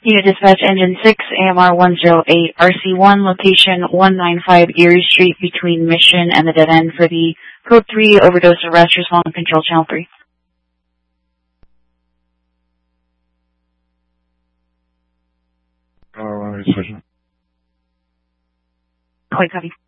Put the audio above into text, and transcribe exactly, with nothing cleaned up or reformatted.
Unit Dispatch Engine six, A M R one oh eight, R C one, location one ninety-five Erie Street between Mission and the dead end for the Code three overdose arrest. Respond control channel three. Uh, switching. Quite copy.